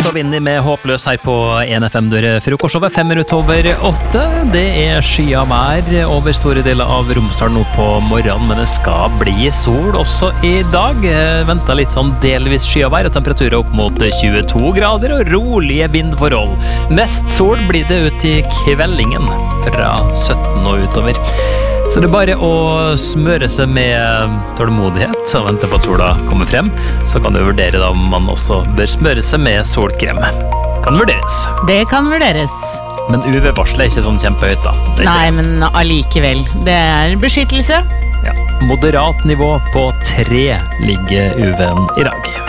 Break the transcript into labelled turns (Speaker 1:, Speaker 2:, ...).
Speaker 1: og Vinni med Håpløs her på 1FM. Du er frokostshowet 7:05. Det er skyet vær over store deler av Romsdal nå på morgenen, men det skal bli sol også i dag. Ventet litt sånn delvis skyet vær, og temperaturer opp mot 22 grader og rolige vindforhold. Mest sol blir det ut i kveldingen fra 17 og utover. Så det er bare å smøre seg med tålmodighet og vente på at sola kommer frem. Så kan du vurdere da om man også bør smøre seg med solkrem. Kan vurderes.
Speaker 2: Det kan vurderes.
Speaker 1: Men UV-varslet er ikke sånn kjempehøyt da.
Speaker 2: Nei, men allikevel. Det er beskyttelse.
Speaker 1: Ja. Moderat nivå på 3 ligger UV-en i dag.